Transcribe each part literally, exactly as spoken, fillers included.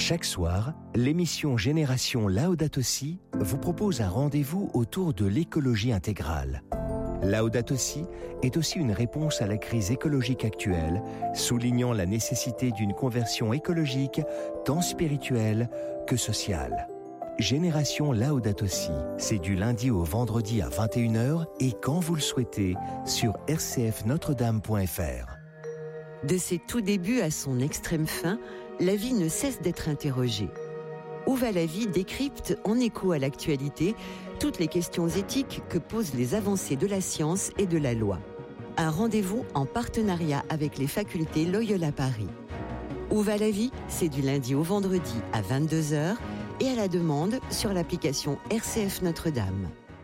Chaque soir, l'émission Génération Laudato Si vous propose un rendez-vous autour de l'écologie intégrale. Laudato Si est aussi une réponse à la crise écologique actuelle, soulignant la nécessité d'une conversion écologique tant spirituelle que sociale. Génération Laudato Si, c'est du lundi au vendredi à vingt et une heures et quand vous le souhaitez sur r c f notre dame point f r. De ses tout débuts à son extrême fin, la vie ne cesse d'être interrogée. Où va la vie décrypte, en écho à l'actualité, toutes les questions éthiques que posent les avancées de la science et de la loi. Un rendez-vous en partenariat avec les facultés Loyola Paris. Où va la vie ? C'est du lundi au vendredi à vingt-deux heures et à la demande sur l'application R C F Notre-Dame.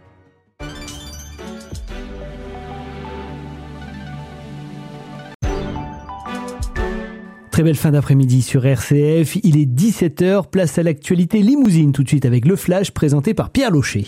Très belle fin d'après-midi sur R C F, il est dix-sept heures, place à l'actualité limousine tout de suite avec le flash présenté par Pierre Locher.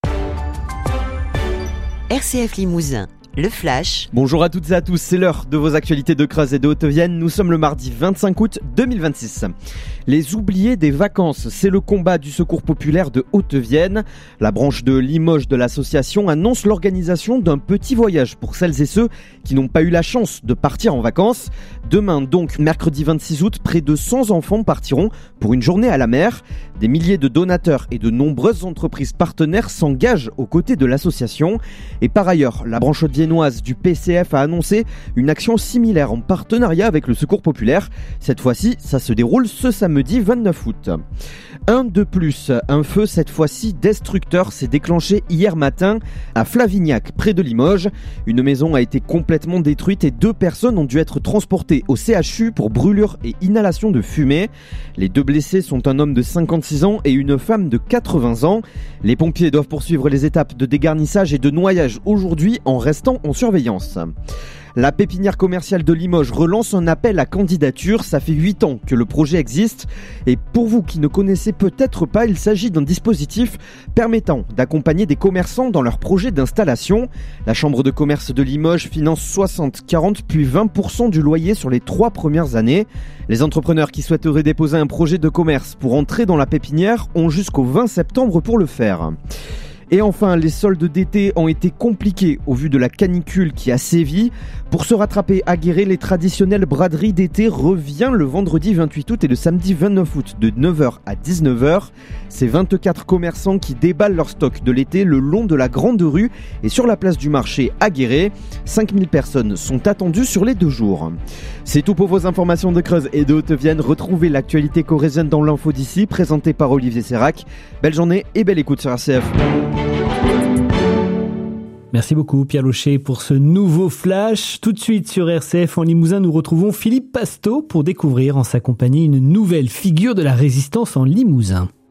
R C F Limousin, le flash. Bonjour à toutes et à tous, c'est l'heure de vos actualités de Creuse et de Haute-Vienne. Nous sommes le mardi vingt-cinq août deux mille vingt-six. Les oubliés des vacances, c'est le combat du Secours populaire de Haute-Vienne. La branche de Limoges de l'association annonce l'organisation d'un petit voyage pour celles et ceux qui n'ont pas eu la chance de partir en vacances. Demain, donc mercredi vingt-six août, près de cent enfants partiront pour une journée à la mer. Des milliers de donateurs et de nombreuses entreprises partenaires s'engagent aux côtés de l'association. Et par ailleurs, la branche viennoise du P C F a annoncé une action similaire en partenariat avec le Secours populaire. Cette fois-ci, ça se déroule ce samedi vingt-neuf août. Un de plus, un feu cette fois-ci destructeur s'est déclenché hier matin à Flavignac, près de Limoges. Une maison a été complètement détruite et deux personnes ont dû être transportées au C H U pour brûlure et inhalation de fumée. Les deux blessés sont un homme de cinquante-six ans et une femme de quatre-vingts ans. Les pompiers doivent poursuivre les étapes de dégarnissage et de noyage aujourd'hui en restant en surveillance. La pépinière commerciale de Limoges relance un appel à candidature. Ça fait huit ans que le projet existe. Et pour vous qui ne connaissez peut-être pas, il s'agit d'un dispositif permettant d'accompagner des commerçants dans leur projet d'installation. La Chambre de commerce de Limoges finance soixante, quarante puis vingt pour cent du loyer sur les trois premières années. Les entrepreneurs qui souhaiteraient déposer un projet de commerce pour entrer dans la pépinière ont jusqu'au vingt septembre pour le faire. Et enfin, les soldes d'été ont été compliqués au vu de la canicule qui a sévi. Pour se rattraper à Guéret, les traditionnelles braderies d'été reviennent le vendredi vingt-huit août et le samedi vingt-neuf août de neuf heures à dix-neuf heures. C'est vingt-quatre commerçants qui déballent leur stock de l'été le long de la Grande Rue et sur la place du marché à Guéret. cinq mille personnes sont attendues sur les deux jours. C'est tout pour vos informations de Creuse et de Haute-Vienne. Retrouvez l'actualité corrézienne dans l'info d'ici, présentée par Olivier Sérac. Belle journée et belle écoute sur R C F. Merci beaucoup Pierre Locher pour ce nouveau flash. Tout de suite sur R C F en Limousin, nous retrouvons Philippe Pasteau pour découvrir en sa compagnie une nouvelle figure de la résistance en Limousin.